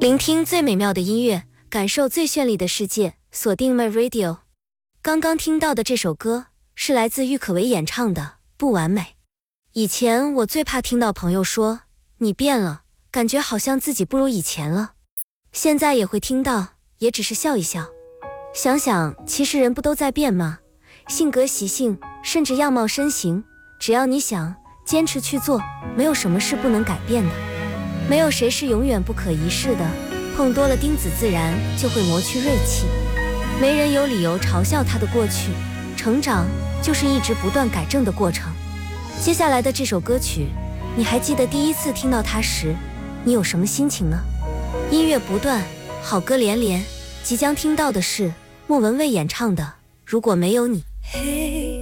聆听最美妙的音乐，感受最绚丽的世界，锁定 My Radio。 刚刚听到的这首歌是来自郁可唯演唱的《不完美》。以前我最怕听到朋友说你变了，感觉好像自己不如以前了。现在也会听到，也只是笑一笑。想想其实人不都在变吗？性格习性甚至样貌身形，只要你想坚持去做，没有什么是不能改变的。没有谁是永远不可一世的，碰多了钉子自然就会磨去锐气。没人有理由嘲笑他的过去，成长就是一直不断改正的过程。接下来的这首歌曲，你还记得第一次听到它时你有什么心情呢？音乐不断，好歌连连，即将听到的是莫文蔚演唱的《如果没有你》。